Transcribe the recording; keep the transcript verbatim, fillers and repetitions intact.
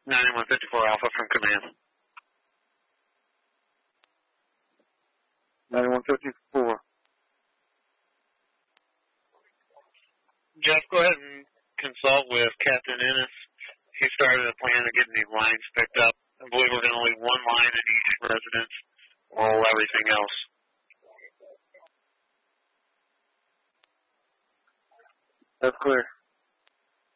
ninety-one fifty-four Alpha from command. ninety-one fifty-four. Jeff, go ahead and consult with Captain Ennis. He started a plan of getting these lines picked up. I believe we're going to leave one line in each residence. Roll everything else. That's clear.